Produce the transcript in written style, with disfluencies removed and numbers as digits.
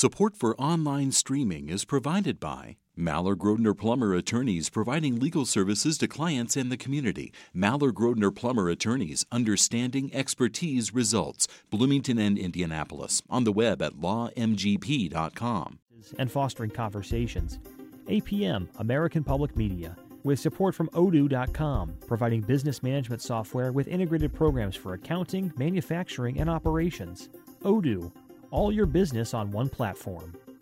Support for online streaming is provided by Maller Grodner Plummer Attorneys, providing legal services to clients and the community. Maller Grodner Plummer Attorneys, understanding expertise results. Bloomington and Indianapolis. On the web at lawmgp.com. And fostering conversations. APM, American Public Media, with support from Odoo.com, providing business management software with integrated programs for accounting, manufacturing, and operations. Odoo, all your business on one platform.